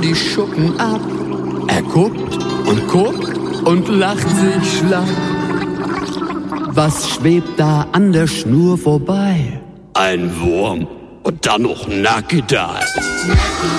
die Schuppen ab. Er guckt und lacht sich schlapp. Was schwebt da an der Schnur vorbei? Ein Wurm und dann noch Nackedei.